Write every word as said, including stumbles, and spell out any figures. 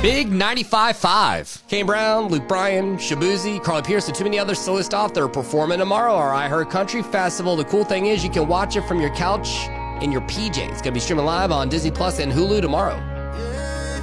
Big ninety-five five. Kane Brown, Luke Bryan, Shabuzi, Carly Pierce, and too many others to list off. They're performing tomorrow, our iHeart Country Festival. The cool thing is you can watch it from your couch in your P Js. It's going to be streaming live on Disney Plus and Hulu tomorrow.